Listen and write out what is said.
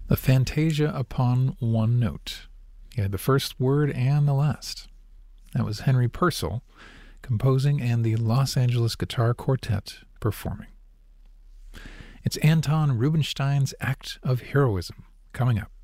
The Fantasia upon One Note. He had the first word and the last. That was Henry Purcell composing and the Los Angeles Guitar Quartet performing. It's Anton Rubinstein's Act of Heroism coming up.